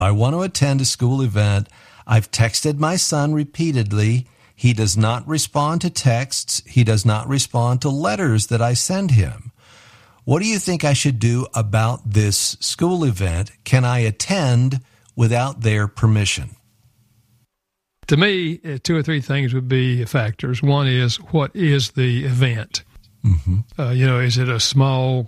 I want to attend a school event. I've texted my son repeatedly. He does not respond to texts. He does not respond to letters that I send him. What do you think I should do about this school event? Can I attend without their permission? To me, 2 or 3 things would be factors. One is, what is the event? Mm-hmm. Is it a small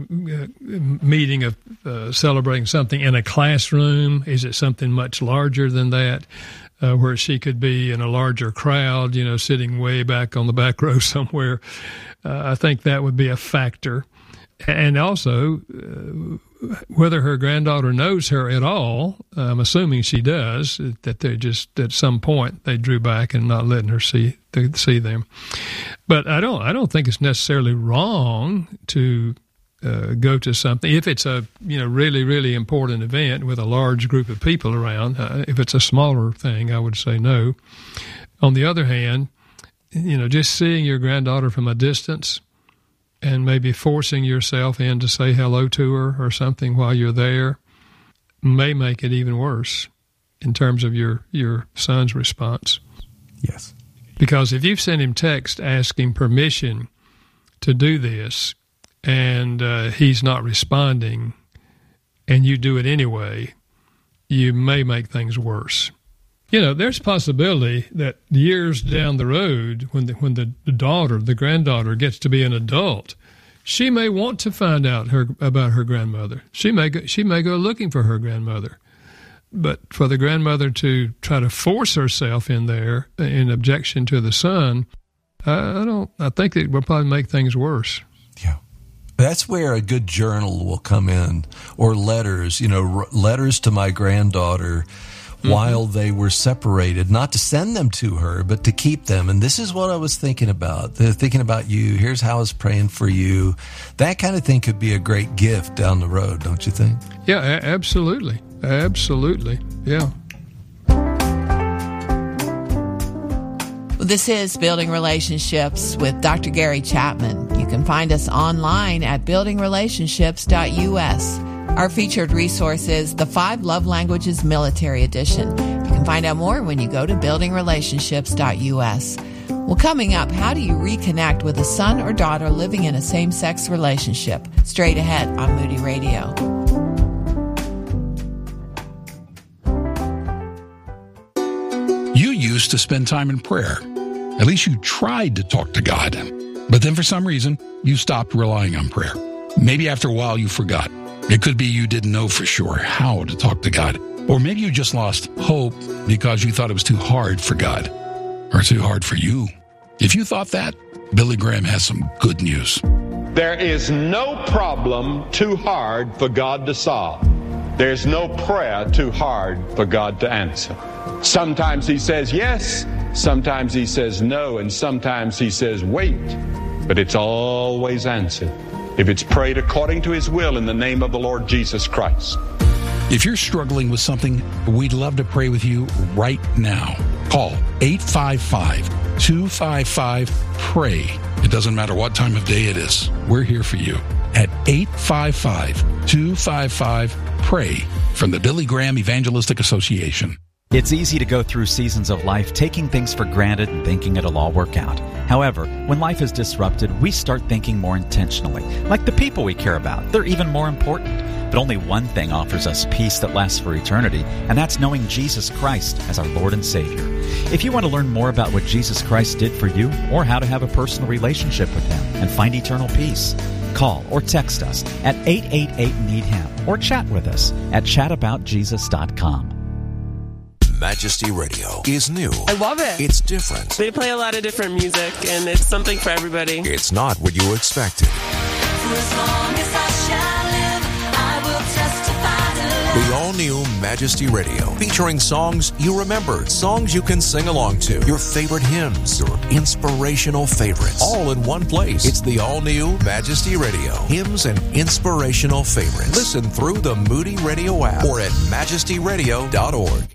meeting of celebrating something in a classroom? Is it something much larger than that, where she could be in a larger crowd, sitting way back on the back row somewhere? I think that would be a factor. And also, whether her granddaughter knows her at all, I'm assuming she does, that they just, at some point, they drew back and not letting her see them. But I don't think it's necessarily wrong to go to something. If it's a, really, really important event with a large group of people around, if it's a smaller thing, I would say no. On the other hand, just seeing your granddaughter from a distance and maybe forcing yourself in to say hello to her or something while you're there may make it even worse in terms of your son's response. Yes. Because if you've sent him text asking permission to do this and he's not responding and you do it anyway, you may make things worse. There's a possibility that years down the road, when the granddaughter gets to be an adult, she may want to find out about her grandmother. She may go looking for her grandmother. But for the grandmother to try to force herself in there in objection to the son, I think it will probably make things worse. Yeah. That's where a good journal will come in, or letters, letters to my granddaughter while they were separated, not to send them to her, but to keep them. And this is what I was thinking about. They're thinking about you. Here's how I was praying for you. That kind of thing could be a great gift down the road, don't you think? Yeah, absolutely. Absolutely. Yeah. This is Building Relationships with Dr. Gary Chapman. You can find us online at buildingrelationships.us. Our featured resource is the 5 Love Languages Military Edition. You can find out more when you go to buildingrelationships.us. Well, coming up, how do you reconnect with a son or daughter living in a same-sex relationship? Straight ahead on Moody Radio. You used to spend time in prayer. At least you tried to talk to God. But then for some reason, you stopped relying on prayer. Maybe after a while you forgot. It could be you didn't know for sure how to talk to God. Or maybe you just lost hope because you thought it was too hard for God. Or too hard for you. If you thought that, Billy Graham has some good news. There is no problem too hard for God to solve. There's no prayer too hard for God to answer. Sometimes he says yes, sometimes he says no, and sometimes he says wait. But it's always answered if it's prayed according to his will in the name of the Lord Jesus Christ. If you're struggling with something, we'd love to pray with you right now. Call 855-255-PRAY. It doesn't matter what time of day it is. We're here for you at 855-255-PRAY from the Billy Graham Evangelistic Association. It's easy to go through seasons of life taking things for granted and thinking it'll all work out. However, when life is disrupted, we start thinking more intentionally. Like the people we care about, they're even more important. But only one thing offers us peace that lasts for eternity, and that's knowing Jesus Christ as our Lord and Savior. If you want to learn more about what Jesus Christ did for you, or how to have a personal relationship with Him and find eternal peace, call or text us at 888-NEED-HIM or chat with us at chataboutjesus.com. Majesty Radio is new. I love it. It's different. They play a lot of different music, and it's something for everybody. It's not what you expected. For as long as I shall live, I will testify to love. The all-new Majesty Radio, featuring songs you remember, songs you can sing along to, your favorite hymns, your inspirational favorites, all in one place. It's the all-new Majesty Radio, hymns and inspirational favorites. Listen through the Moody Radio app or at majestyradio.org.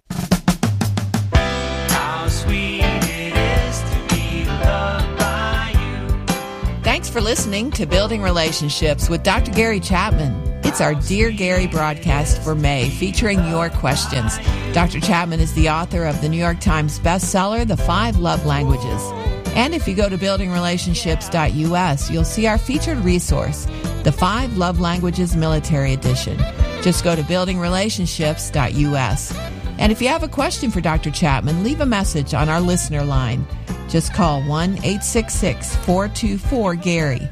Thanks for listening to Building Relationships with Dr. Gary Chapman. It's our Dear Gary broadcast for May, featuring your questions. Dr. Chapman is the author of the New York Times bestseller, The 5 Love Languages. And if you go to buildingrelationships.us, you'll see our featured resource, The 5 Love Languages Military Edition. Just go to buildingrelationships.us. And if you have a question for Dr. Chapman, leave a message on our listener line. Just call 1-866-424-GARY.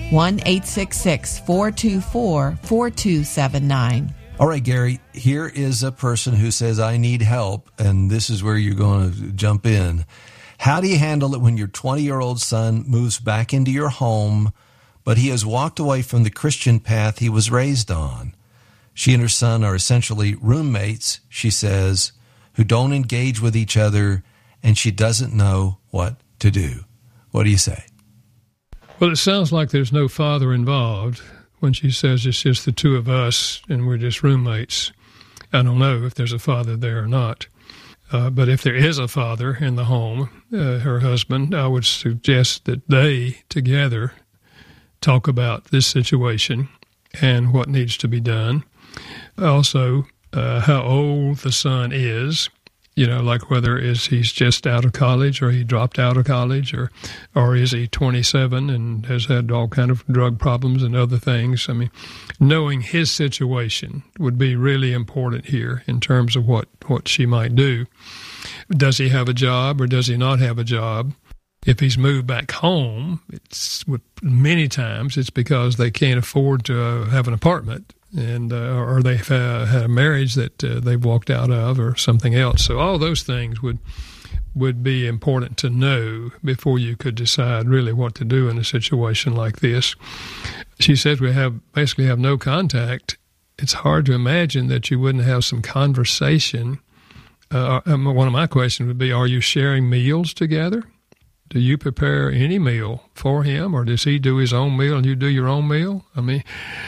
1-866-424-4279. All right, Gary, here is a person who says, I need help, and this is where you're going to jump in. How do you handle it when your 20-year-old son moves back into your home, but he has walked away from the Christian path he was raised on? She and her son are essentially roommates, she says, who don't engage with each other, and she doesn't know what to do. What do you say? Well, it sounds like there's no father involved when she says it's just the two of us and we're just roommates. I don't know if there's a father there or not. But if there is a father in the home, her husband, I would suggest that they together talk about this situation and what needs to be done. Also, how old the son is, like whether he's just out of college or he dropped out of college or is he 27 and has had all kind of drug problems and other things. I mean, knowing his situation would be really important here in terms of what she might do. Does he have a job or does he not have a job? If he's moved back home, many times it's because they can't afford to have an apartment. Or they've had a marriage that they've walked out of or something else. So all those things would be important to know before you could decide really what to do in a situation like this. She says we basically have no contact. It's hard to imagine that you wouldn't have some conversation. One of my questions would be, are you sharing meals together? Do you prepare any meal for him, or does he do his own meal and you do your own meal? I mean,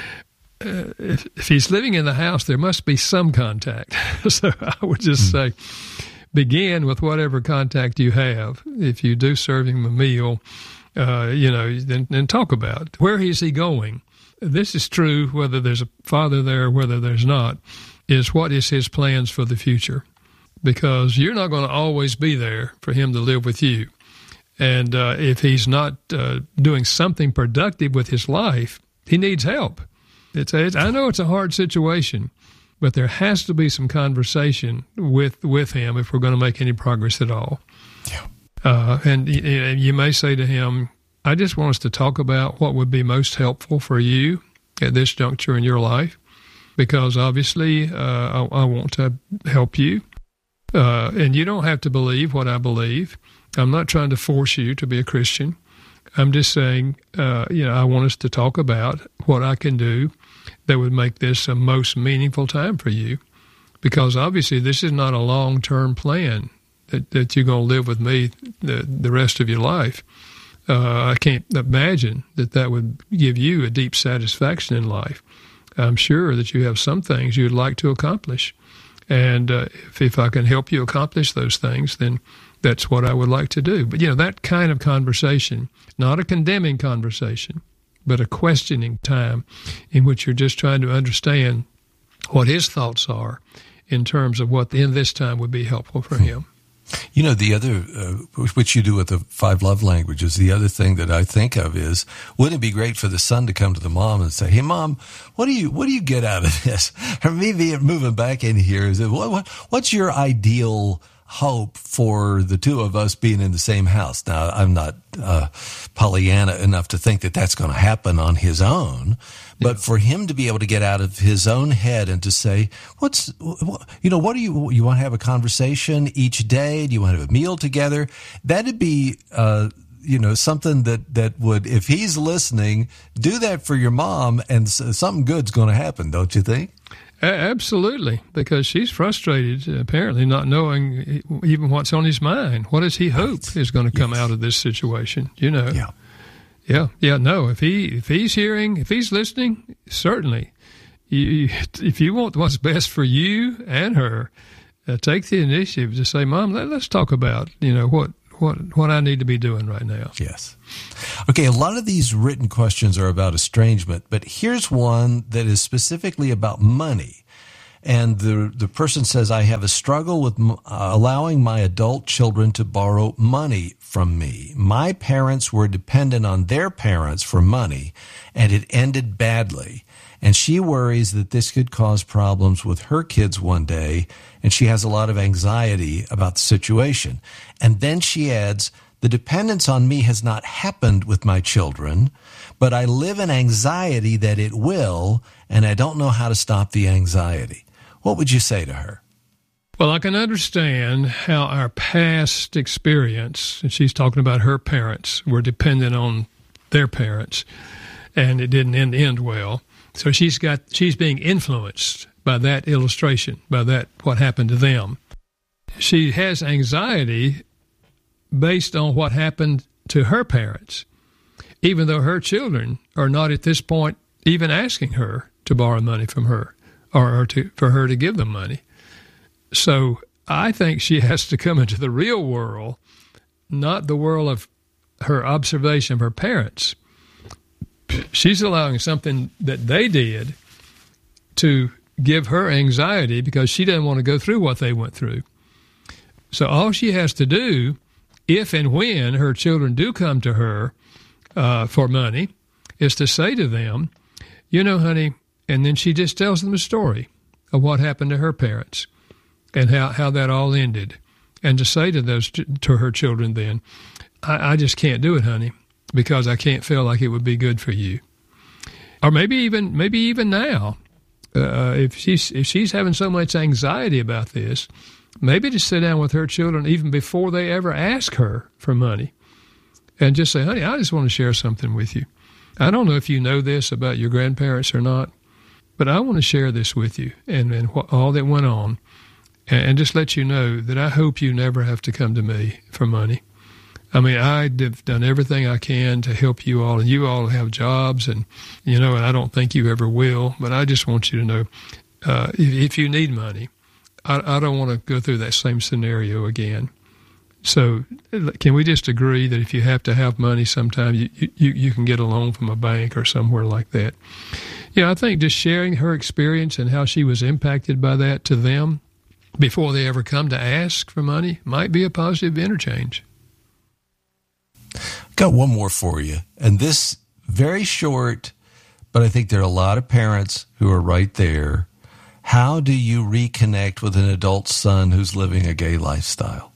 if he's living in the house, there must be some contact. So I would just say begin with whatever contact you have. If you do serve him a meal, then talk about where is he going. This is true whether there's a father there or whether there's not, is what is his plans for the future. Because you're not going to always be there for him to live with you. And if he's not doing something productive with his life, he needs help. I know it's a hard situation, but there has to be some conversation with him if we're going to make any progress at all. Yeah. And you may say to him, I just want us to talk about what would be most helpful for you at this juncture in your life, because obviously I want to help you. And you don't have to believe what I believe. I'm not trying to force you to be a Christian. I'm just saying, I want us to talk about what I can do that would make this a most meaningful time for you. Because obviously this is not a long-term plan that you're going to live with me the rest of your life. I can't imagine that would give you a deep satisfaction in life. I'm sure that you have some things you'd like to accomplish. And if I can help you accomplish those things, then that's what I would like to do. But, that kind of conversation, not a condemning conversation, but a questioning time in which you're just trying to understand what his thoughts are in terms of what in this time would be helpful for him. The other, which you do with the 5 love languages, the other thing that I think of is, wouldn't it be great for the son to come to the mom and say, hey, Mom, what do you get out of this? Or maybe moving back in here, is it, what's your ideal hope for the two of us being in the same house? Now, I'm not Pollyanna enough to think that that's going to happen on his own, but for him to be able to get out of his own head and to say, what do you want to have a conversation each day? Do you want to have a meal together? That'd be, something that would, if he's listening, do that for your mom, and something good's going to happen, don't you think? Absolutely, because she's frustrated, apparently, not knowing even what's on his mind. What does he hope is going to come out of this situation? Yeah. No, if he's hearing, if he's listening, certainly, if you want what's best for you and her, take the initiative to say, Mom, let's talk about, what I need to be doing right now. Yes. Okay, a lot of these written questions are about estrangement, but here's one that is specifically about money. And the person says, I have a struggle with allowing my adult children to borrow money from me. My parents were dependent on their parents for money, and it ended badly. And she worries that this could cause problems with her kids one day, and she has a lot of anxiety about the situation. And then she adds, the dependence on me has not happened with my children, but I live in anxiety that it will, and I don't know how to stop the anxiety. What would you say to her? Well, I can understand how our past experience, and she's talking about her parents, were dependent on their parents, and it didn't end well. So she's being influenced by that illustration, by that what happened to them. She has anxiety based on what happened to her parents, even though her children are not at this point even asking her to borrow money from her or for her to give them money. So I think she has to come into the real world, not the world of her observation of her parents. She's allowing something that they did to give her anxiety because she doesn't want to go through what they went through. So all she has to do, if and when her children do come to her for money, is to say to them, you know, honey, and then she just tells them a story of what happened to her parents and how that all ended. And to say to her children then, I just can't do it, honey, because I can't feel like it would be good for you. Or maybe even now, if she's having so much anxiety about this, maybe to sit down with her children even before they ever ask her for money and just say, honey, I just want to share something with you. I don't know if you know this about your grandparents or not, but I want to share this with you and all that went on and just let you know that I hope you never have to come to me for money. I mean, I've done everything I can to help you all, and you all have jobs, and, you know, and I don't think you ever will, but I just want you to know, if you need money, I don't want to go through that same scenario again. So can we just agree that if you have to have money sometime, you can get a loan from a bank or somewhere like that? Yeah, I think just sharing her experience and how she was impacted by that to them before they ever come to ask for money might be a positive interchange. Got one more for you, and this very short, but I think there are a lot of parents who are right there. How do you reconnect with an adult son who's living a gay lifestyle?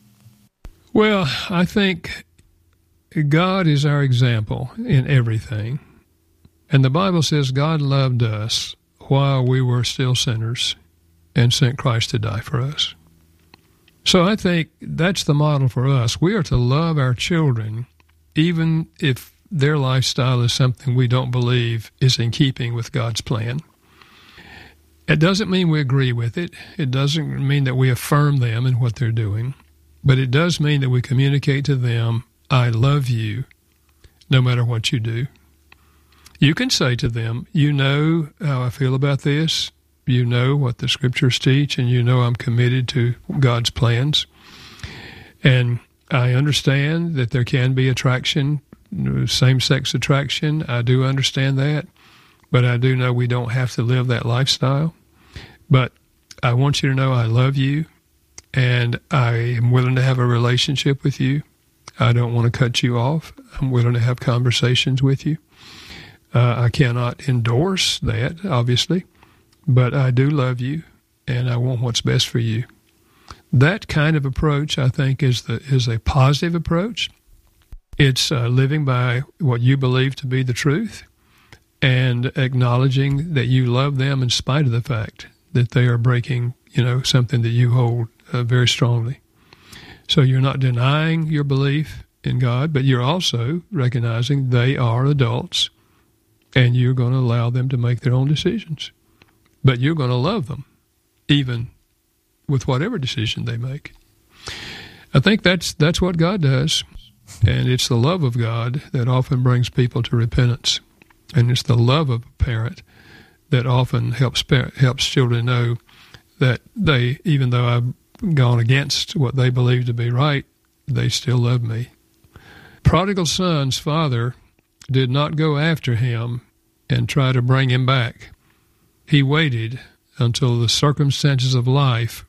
Well, I think God is our example in everything. And the Bible says God loved us while we were still sinners and sent Christ to die for us. So I think that's the model for us. We are to love our children even if their lifestyle is something we don't believe is in keeping with God's plan. It doesn't mean we agree with it. It doesn't mean that we affirm them in what they're doing. But it does mean that we communicate to them, I love you, no matter what you do. You can say to them, you know how I feel about this. You know what the Scriptures teach, and you know I'm committed to God's plans. And I understand that there can be attraction, same-sex attraction. I do understand that. But I do know we don't have to live that lifestyle. But I want you to know I love you, and I am willing to have a relationship with you. I don't want to cut you off. I'm willing to have conversations with you. I cannot endorse that, obviously, but I do love you, and I want what's best for you. That kind of approach, I think, is a positive approach. It's living by what you believe to be the truth and acknowledging that you love them in spite of the fact that they are breaking, something that you hold very strongly. So you're not denying your belief in God, but you're also recognizing they are adults, and you're going to allow them to make their own decisions. But you're going to love them, even with whatever decision they make. I think that's what God does, and it's the love of God that often brings people to repentance, and it's the love of a parent that often helps children know that they, even though I've gone against what they believe to be right, they still love me. Prodigal son's father did not go after him and try to bring him back. He waited until the circumstances of life